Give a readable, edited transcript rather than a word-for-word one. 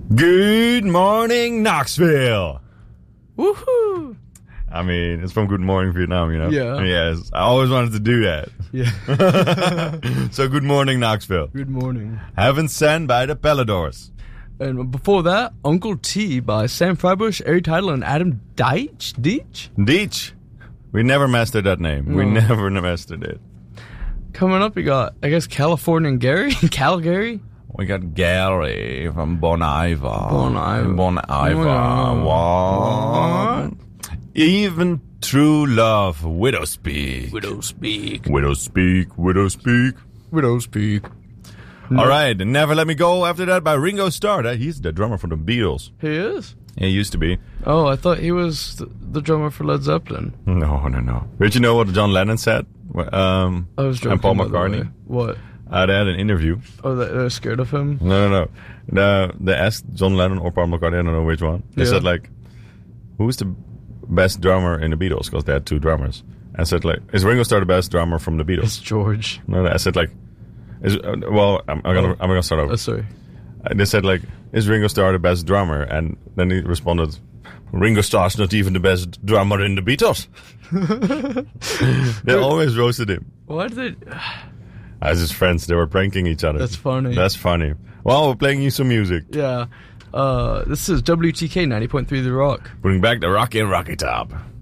Good morning, Knoxville. Woohoo! I mean, it's from Good Morning Vietnam, you know? Yeah. Yes, I always wanted to do that. Yeah. So, good morning, Knoxville. Good morning. Heaven Sent by the Pelladors. And before that, Uncle T by Sam Freibush, Ari Tidal, and Adam Deitch? Deitch. We never mastered that name. We never mastered it. Coming up, we got, I guess, California and Gary? Calgary? We got Gary from Bon Iver. Bon Iver. What? Even true love, widow speak. Widow speak. Widow speak, widow speak. Widow speak. All right, Never Let Me Go after that by Ringo Starr. He's the drummer for the Beatles. He is? He used to be. Oh, I thought he was the drummer for Led Zeppelin. No. Did you know what John Lennon said? I was joking. And Paul by the McCartney? way. What? They had an interview. Oh, they're scared of him? No. They asked John Lennon or Paul McCartney, I don't know which one. They said, like, who's the best drummer in the Beatles? Because they had two drummers. I said, like, is Ringo Starr the best drummer from the Beatles? It's George. No, I said, like, I'm gonna start over. Sorry. They said, like, is Ringo Starr the best drummer? And then he responded, Ringo Starr's not even the best drummer in the Beatles. They always roasted him. Why did they... As his friends, they were pranking each other. That's funny. That's funny. Well, we're playing you some music. Yeah. This is WTK 90.3 The Rock. Bring back the Rocky and Rocky Top.